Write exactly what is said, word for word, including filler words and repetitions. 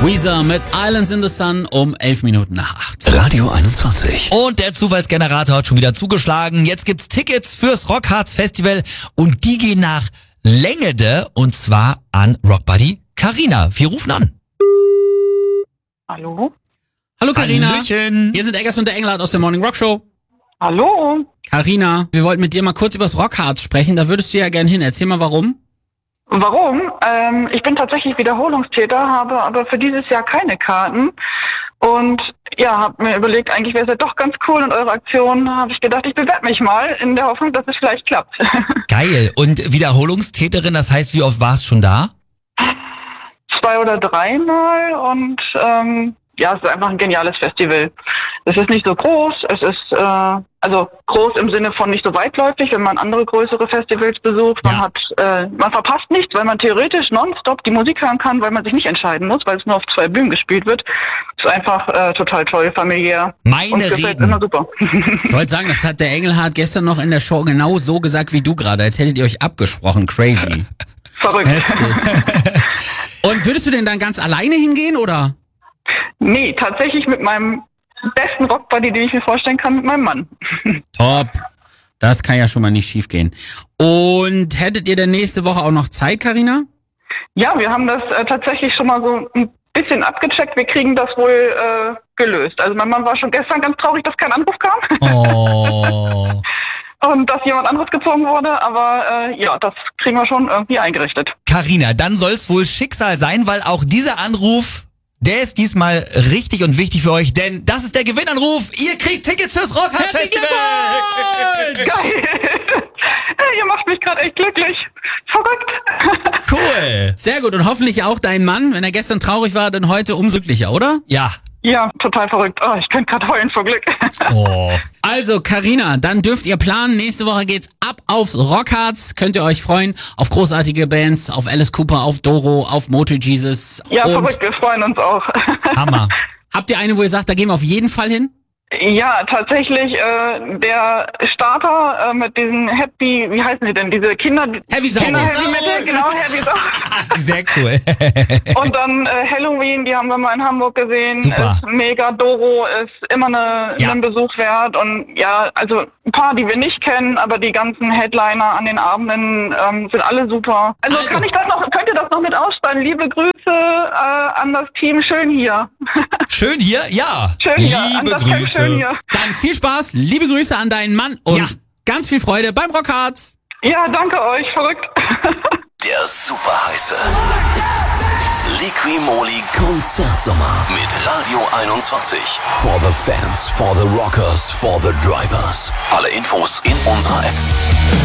Weezer mit Islands in the Sun um elf Minuten nach acht. Radio einundzwanzig. Und der Zufallsgenerator hat schon wieder zugeschlagen. Jetzt gibt's Tickets fürs Rockharz Festival und die gehen nach Längede und zwar an Rockbuddy Carina. Wir rufen an. Hallo? Hallo Carina. Hallöchen. Hier sind Eggers und der Engelhardt aus der Morning Rock Show. Hallo? Carina, wir wollten mit dir mal kurz über das Rockharz sprechen. Da würdest du ja gern hin. Erzähl mal warum. Warum? Ähm, ich bin tatsächlich Wiederholungstäter, habe aber für dieses Jahr keine Karten. Und ja, habe mir überlegt, eigentlich wäre es ja doch ganz cool und eure Aktion, habe ich gedacht, ich bewerbe mich mal in der Hoffnung, dass es vielleicht klappt. Geil. Und Wiederholungstäterin, das heißt, wie oft warst du schon da? Zwei oder dreimal und ähm, ja, es ist einfach ein geniales Festival. Es ist nicht so groß, es ist äh, also groß im Sinne von nicht so weitläufig, wenn man andere größere Festivals besucht. Man Ja. hat, äh, man verpasst nichts, weil man theoretisch nonstop die Musik hören kann, weil man sich nicht entscheiden muss, weil es nur auf zwei Bühnen gespielt wird. Ist einfach äh, total toll, familiär. Meine und gefällt Reden. immer super. Ich wollte sagen, das hat der Engelhardt gestern noch in der Show genau so gesagt wie du gerade, als hättet ihr euch abgesprochen. Crazy. Verrückt. Heftig. Und würdest du denn dann ganz alleine hingehen, oder? Nee, tatsächlich mit meinem besten Rockbuddy, den ich mir vorstellen kann, mit meinem Mann. Top. Das kann ja schon mal nicht schief gehen. Und hättet ihr denn nächste Woche auch noch Zeit, Carina? Ja, wir haben das äh, tatsächlich schon mal so ein bisschen abgecheckt. Wir kriegen das wohl äh, gelöst. Also mein Mann war schon gestern ganz traurig, dass kein Anruf kam. Oh. Und dass jemand anderes gezogen wurde. Aber äh, ja, das kriegen wir schon irgendwie eingerichtet. Carina, dann soll's wohl Schicksal sein, weil auch dieser Anruf, der ist diesmal richtig und wichtig für euch, denn das ist der Gewinnanruf. Ihr kriegt Tickets fürs Rockharz Festival. Geil! Ihr macht mich gerade echt glücklich. Verrückt. Cool. Sehr gut. Und hoffentlich auch dein Mann, wenn er gestern traurig war, dann heute umso glücklicher, oder? Ja. Ja, total verrückt. Oh, ich könnte gerade heulen vor Glück. Oh. Also, Carina, dann dürft ihr planen. Nächste Woche geht's ab aufs Rockharz. Könnt ihr euch freuen auf großartige Bands, auf Alice Cooper, auf Doro, auf Moto Jesus. Ja, Und verrückt. Wir freuen uns auch. Hammer. habt ihr eine, wo ihr sagt, da gehen wir auf jeden Fall hin? Ja, tatsächlich äh, der Starter äh, mit diesen Happy, wie heißen sie denn, diese Kinder... Heavy Saurus. Kinder Heavy Metal, genau, Heavy Saurus. Sehr cool. Und dann äh, Halloween, die haben wir mal in Hamburg gesehen. Super. Ist mega. Doro ist immer eine, Ja. einen Besuch wert. Und ja, also ein paar, die wir nicht kennen, aber die ganzen Headliner an den Abenden ähm, sind alle super. Also, Also. kann ich das noch, könnt ihr das noch mit ausstrahlen? Liebe Grüße äh, an das Team. Schön hier. Schön hier? Ja. Schön hier. An Liebe das Team Grüße. Schön hier. Dann viel Spaß, liebe Grüße an deinen Mann und Ja. ganz viel Freude beim Rockharz. Ja, danke euch. Verrückt. Der super heiße Liqui-Moly Konzertsommer mit Radio einundzwanzig. For the fans, for the rockers, for the drivers. Alle Infos in unserer App.